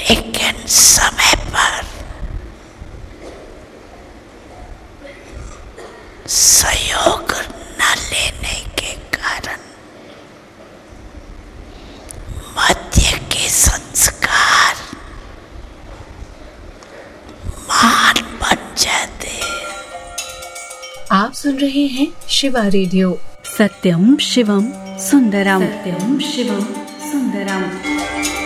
लेकिन समय पर सहयोग न लेने के कारण मध्य के संस्कार महान बन जाते हैं। आप सुन रहे हैं शिवा रेडियो। सत्यम शिवम सुंदरम। सत्यम शिवम